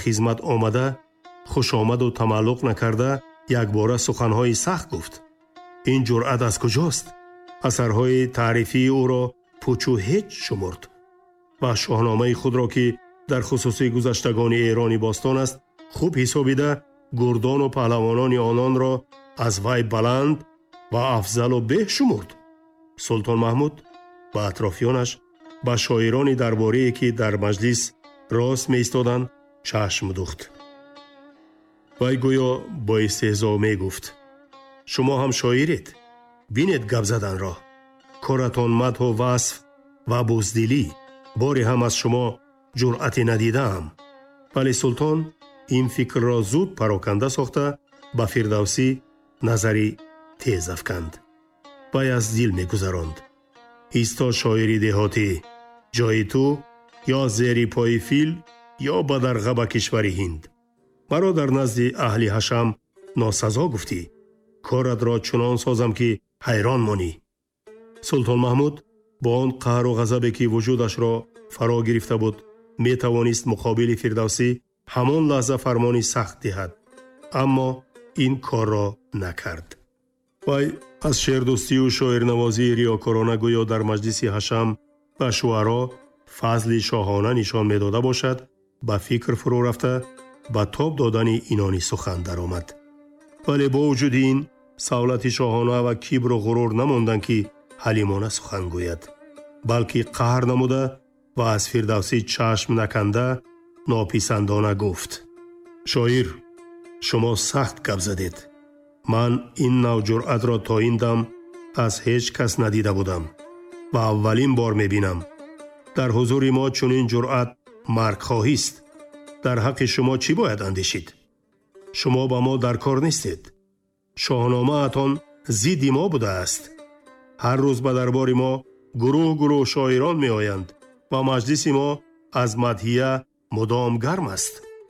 хизмат омада хушомаду тамаллуқ накарда якбора суханҳои сахт гуфт. ин ҷуръат аз куҷост? асарҳои таърифии ӯро пӯчу ҳеҷ шумурд ва шоҳномаи худро ки дар хусуси гузаштагони Эрони бостон аст хуб ҳисобида гурдону паҳлавонони ононро аз вай баланд ва афзалу беҳ шумурд. султон маҳмуд ба атрофиёнаш ба шоирони дарборие ки дар маҷлис рост меистоданд чашм духт. вай гӯё бо истеҳзо мегуфт: шумо ҳам шоиред? бинед гап заданро. коратон мадҳу васф ва буздилӣ. боре ҳам аз шумо ҷуръате надидаам. вале султон ин фикрро зуд пароканда сохта ба Фирдавсӣ назари тез афканд. вай аз дил мегузаронд: исто шоири деҳотӣ, ҷои ту ё зери пои фил ё ба дарға ба кишвари Ҳинд. маро дар назди аҳли ҳашам носазо гуфтӣ. коратро чунон созам ки ҳайрон монӣ. султон маҳмуд бо он қаҳру ғазабе ки вуҷудашро фаро гирифта буд метавонист муқобили Фирдавсӣ ҳамон лаҳза фармони сахт диҳад, аммо ин корро накард. вай аз шеърдӯстию шоирнавозии риёкорона гӯё дар маҷлиси ҳашам ба шуъаро фазли шоҳона нишон медода бошад ба фикр фурӯ рафта ба тоб додани инони сухан даромад. вале бо вуҷуди ин савлати шоҳона ва кибру ғурур намонданд ки ҳалимона сухан гӯяд, балки қаҳр намуда ва аз Фирдавсӣ чашм наканда нописандона гуфт: шоир, шумо сахт гап задед. ман ин нав ҷуръатро то ин дам аз ҳеҷ кас надида будам ва аввалин бор мебинам. дар ҳузури мо чунин ҷуръат маргхоҳист. дар ҳаққи шумо чӣ бояд андешид? шумо ба мо дар кор нестед. шоҳномаатон зидди мо будааст. ҳар рӯз ба дарбори мо гурӯҳ шоирон меоянд ва маҷлиси мо аз мадҳия мудом гарм аст.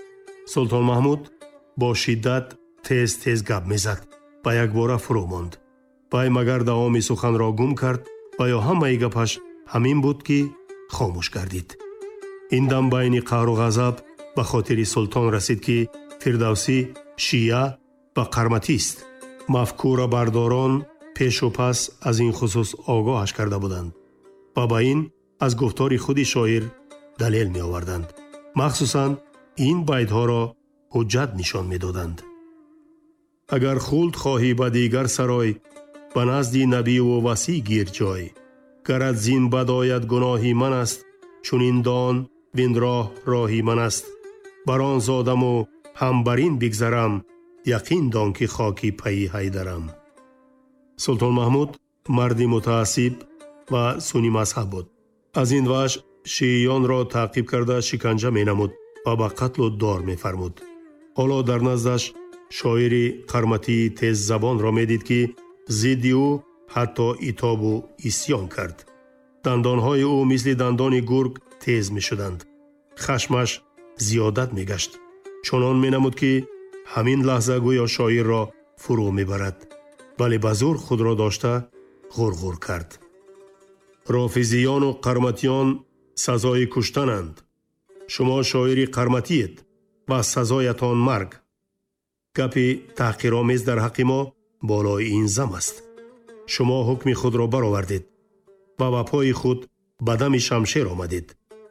султон маҳмуд бо шиддат тез гап мезад ва якбора фурӯ монд. вай магар давоми суханро гум кард ва ё ҳамаи гапаш ҳамин буд ки хомӯш гардид. ин дам байни қаҳру ғазаб ба хотири султон расид ки Фирдавсӣ шия ва қарматист. мафкура бардорон пешу пас аз ин хусус огоҳаш карда буданд ва ба ин аз гуфтори худи шоир далел меоварданд. махсусан ин байтҳоро ҳуҷҷат нишон медоданд: агар хулд хоҳӣ ба дигар сарой, ба назди набиву васӣ гир ҷой. гарад зин бад ояд гуноҳи ман аст, чунин дон вин роҳ роҳи ман аст. бар он зодаму ҳам бар ин бигзарам, яқин дон ки хоки пайи ҳайдарам. султон маҳмуд марди мутаассиб ва суни мазҳаб буд. аз ин ваҷҳ шиёнро таъқиб карда шиканҷа менамуд ва ба қатлу дор мефармуд. ҳоло дар наздаш шоири қарматии теззабонро медид ки зидди ӯ ҳатто итобу исьён кард. дандонҳои ӯ мисли дандони гург тез мешуданд. хашмаш зиёдат мегашт. чунон менамуд ки ҳамин лаҳза гӯё шоирро фурӯ мебарад, вале ба зур худро дошта ғурғур кард. рофизиёну қарматиён сазои куштананд. шумо шоири қарматиед ва сазоятон марг. гапи таҳқиромез дар ҳаққи мо болои ин зам аст. шумо ҳукми худро баровардед ва ба пои худ ба дами шамшер омадед.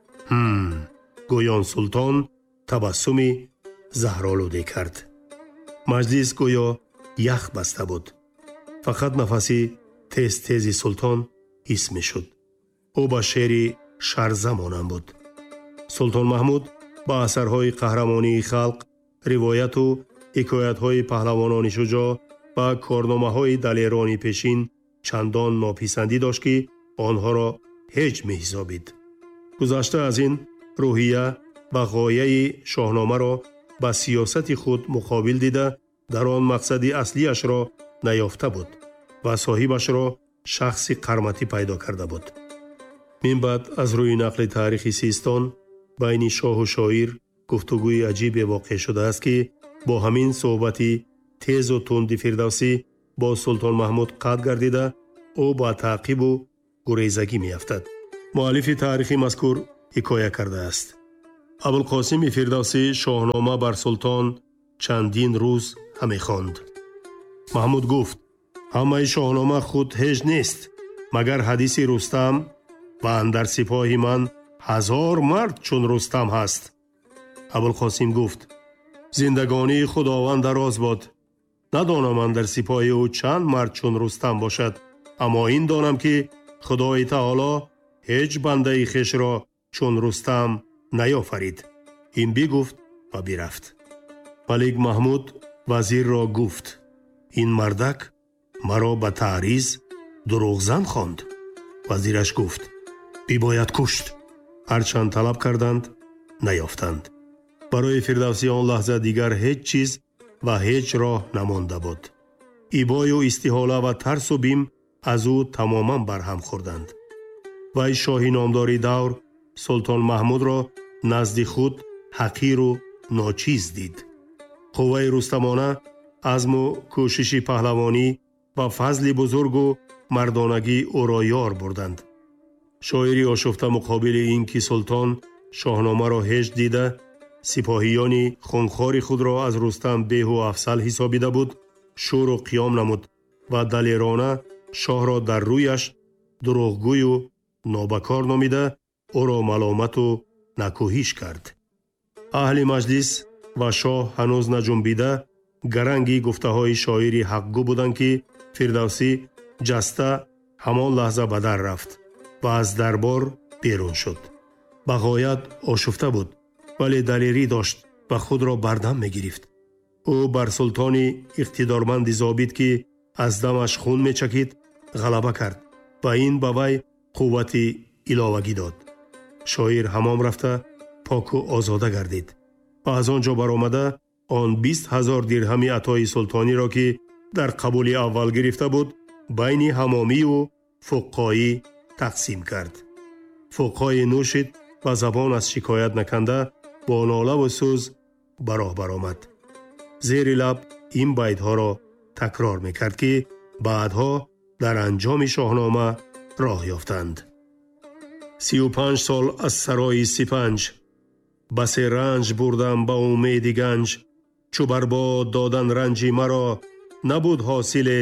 гӯён султон табассуми заҳролуде кард. маҷлис гӯё ях баста буд. фақат нафаси тези султон ҳис мешуд. ӯ ба шери шарза монанд буд. султон маҳмуд ба асарҳои қаҳрамонии халқ, ривояту ҳикоятҳои паҳлавонони шуҷоъ ва корномаҳои далерони пешин чандон нописандӣ дошт ки онҳоро ҳеҷ меҳисобид. гузашта аз ин рӯҳия ва ғояи шоҳномаро ба сиёсати худ муқобил дида дар он мақсади аслиашро наёфта буд ва соҳибашро шахси қарматӣ пайдо карда буд. минбаъд аз рӯи нақли таърихи Систон байни шоҳу шоир гуфтугӯи аҷибе воқеъ шудааст ки бо ҳамин суҳбати тезу тунди Фирдавсӣ бо султон маҳмуд қатъ гардида ӯ ба таъқибу гурезагӣ меафтад. муаллифи таърихи мазкур ҳикоя кардааст: абулқосими фирдавсӣ шоҳнома бар султон чандин рӯз ҳаме хонд. маҳмуд гуфт: ҳамаи шоҳнома худ ҳеҷ нест, магар ҳадиси рустам ва андар сипоҳи ман 1000 мард чун рустам ҳаст. абулқосим гуфт: зиндагонии худованд дароз бод. надонам андар сипоҳи ӯ чанд мард чун рустам бошад, аммо ин донам ки худои таоло ҳеҷ бандаи хешро чун рустам наёфарид. ин бигуфт ва бирафт. малик маҳмуд вазирро гуфт: ин мардак маро ба таъриз дурӯғзан хонд. вазираш гуфт: бибояд кушт. ҳарчанд талаб карданд, наёфтанд. барои фирдавсӣ он лаҳза дигар ҳеҷ чиз ва ҳеҷ роҳ намонда буд. ибою истиҳола ва тарсу бим аз ӯ тамоман барҳам хӯрданд. вай шоҳи номдори давр султон маҳмудро назди худ ҳақиру ночиз дид. қувваи рустамона, азму кӯшиши паҳлавонӣ ва фазли бузургу мардонагӣ ӯро ёр бурданд. шоири ошуфта муқобили ин ки султон шоҳномаро ҳеҷ дида, сипоҳиёни хунхори худро аз рустам беҳу афсал ҳисобида буд, шӯру қиём намуд ва далерона шоҳро дар рӯяш дурӯғгӯю нобакор номида, ӯро маломату накӯҳиш кард. аҳли маҷлис ва шоҳ ҳанӯз наҷунбида гаранги гуфтаҳои шоири ҳақгӯ буданд ки фирдавсӣ ҷаста ҳамон лаҳза ба дар рафт ва аз дарбор берун шуд. ба ғоят ошуфта буд, вале далерӣ дошт ва худро бардам мегирифт. ӯ бар султони иқтидорманди зобит ки аз дамаш хун мечакид ғалаба кард ва ин ба вай қуввати иловагӣ дод. шоир ҳамом рафта поку озода гардид ва аз он ҷо баромада он 20,000 дирҳами атои султониро ки дар қабули аввал гирифта буд, байни ҳамомию фуққоӣ тақсим кард. фуққои нӯшид ва забон аз шикоят наканда бо нолаву сӯз ба роҳ баромад. зери лаб ин байтҳоро такрор мекард ки баъдҳо дар анҷоми шоҳнома роҳ ёфтанд. 35 сол аз сарои сипанҷ, басе ранҷ бурдам ба умеди ганҷ. чу бар бод додан ранҷи маро, набуд ҳосиле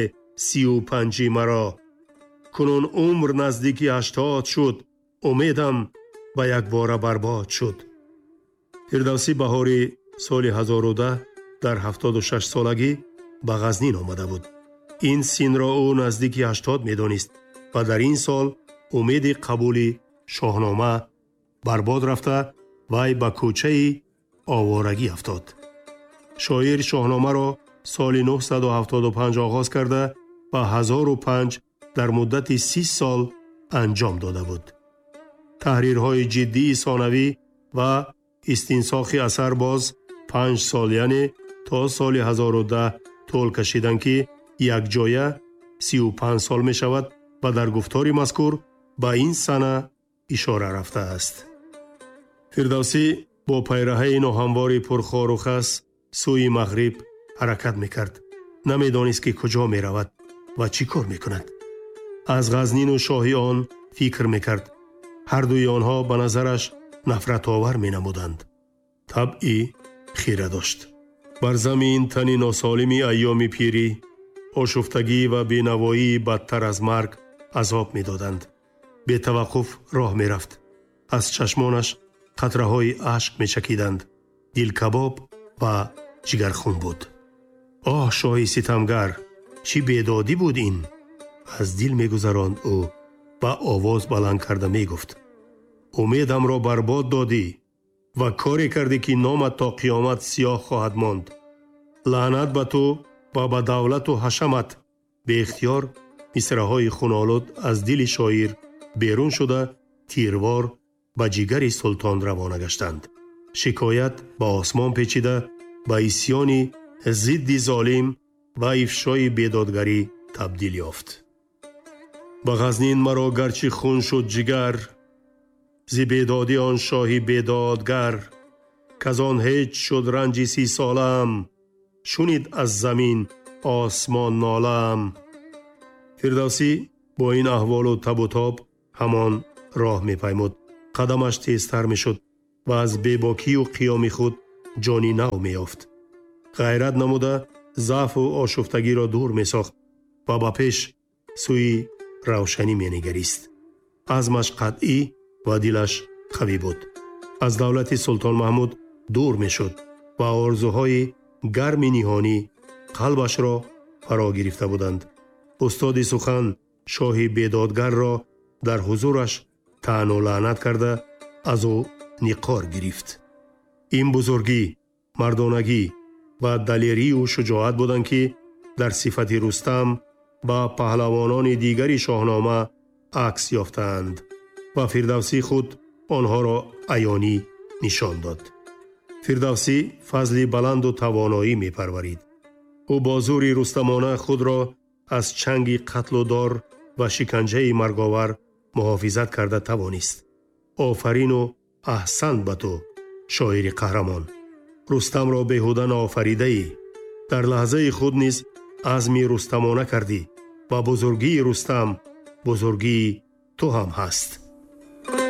35 маро. кунун умр наздики 80 шуд, умедам ба якбора барбод шуд. фирдавсӣ баҳори соли 1010 дар 76 солагӣ ба ғазнин омада буд. ин синро ӯ наздики 80 медонист ва дар ин сол умеди қабули шоҳнома барбод рафта, вай ба кӯчаи оворагӣ афтод. шоир шоҳномаро соли 975 оғоз карда ва 1005 дар муддати 30 сол анҷом дода буд. таҳрирҳои ҷиддии сонавӣ ва истинсохи асар боз 5 сол, яъне то соли 1010 тӯл кашиданд ки якҷоя 35 сол мешавад ва дар гуфтори мазкур ба ин сана ишора рафтааст. фирдавсӣ бо пайраҳаи ноҳамвори пурхору хас сӯи мағриб ҳаракат мекард. намедонист ки куҷо меравад ва чӣ кор мекунад. аз ғазнину шоҳи он фикр мекард. ҳардуи онҳо ба назараш нафратовар менамуданд. табъи хира дошт. бар замин тани носолими айёми пирӣ, ошуфтагӣ ва бенавоии бадтар аз марг азоб медоданд. бетаваққуф роҳ мерафт. аз чашмонаш қатраҳои ашк мечакиданд. дилкабоб ва ҷигархун буд. оҳ шоҳи ситамгар, чӣ бедодӣ буд ин? аз дил мегузаронд ӯ ва овоз баланд карда мегуфт: умедамро барбод додӣ ва коре кардӣ ки номат то қиёмат сиёҳ хоҳад монд. лаънат ба ту ва ба давлату ҳашамат. беихтиёр мисраҳои хунолуд аз дили шоир берун шуда тирвор ба ҷигари султон равона гаштанд. шикоят ба осмон печида ба исьёни зидди золим ва ифшои бедодгарӣ табдил ёфт. ба ғазнин маро гарчи хун шуд ҷигар, зи бедодӣ он шоҳи бедодгар. казон ҳеҷ шуд ранҷи 30 солаам, шунид аз замин осмон нолаам. фирдавсӣ бо ин аҳволу табу тоб ҳамон роҳ мепаймуд. қадамаш тезтар мешуд ва аз бебокию қиёми худ ҷони нав меёфт. ғайрат намуда заъфу ошуфтагиро дур месохт ва ба пеш сӯи равшанӣ менигарист. азмаш қатъӣ ва дилаш қавӣ буд. аз давлати Султон Маҳмуд дур мешуд ва орзуҳои гарми ниҳонӣ қалбашро фаро гирифта буданд. устоди сухан шоҳи бедодгарро дар ҳузураш таъну лаънат карда аз ӯ ниқор гирифт. ин бузургӣ, мардонагӣ ва далерию шуҷоат буданд ки дар сифати Рустам ба паҳлавонони дигари шоҳнома акс ёфтаанд ва Фирдавсӣ худ онҳоро аёнӣ нишон дод. Фирдавсӣ фазли баланду тавоноӣ мепарварид. ӯ бо зури рустамона худро аз чанги қатлу дор ва шиканҷаи марговар муҳофизат карда тавонист. офарину аҳсан ба ту, шоири қаҳрамон. рустамро беҳуда наофаридаӣ. дар лаҳзаи худ низ азми рустамона кардӣ ва бузургии Рустам бузургии ту ҳам ҳаст.